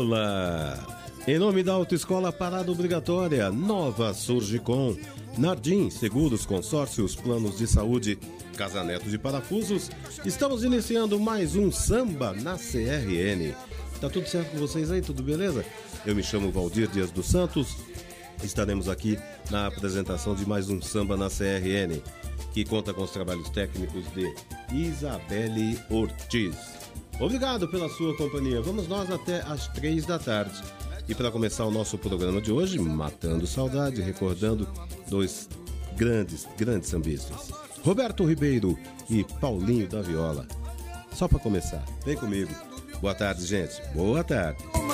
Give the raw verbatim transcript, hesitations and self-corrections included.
Vírgula. Em nome da Autoescola Parada Obrigatória, Nova Surgicom, Nardim, Seguros, Consórcios, Planos de Saúde, Casaneto de Parafusos, estamos iniciando mais um Samba na C R N. Tá tudo certo com vocês aí? Tudo beleza? Eu me chamo Valdir Dias dos Santos. Estaremos aqui na apresentação de mais um Samba na C R N, que conta com os trabalhos técnicos de Isabelle Ortiz. Obrigado pela sua companhia. Vamos nós até às três da tarde. E para começar o nosso programa de hoje, matando saudade, recordando dois grandes, grandes sambistas, Roberto Ribeiro e Paulinho da Viola. Só para começar, vem comigo. Boa tarde, gente. Boa tarde.